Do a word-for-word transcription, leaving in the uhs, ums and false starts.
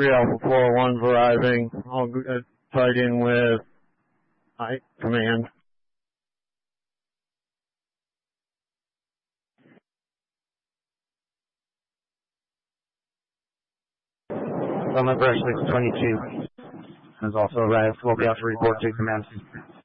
three Alpha four one arriving. I'll uh, tied in with I command. Summit Brush six twenty-two has also arrived. We'll be out to report to command.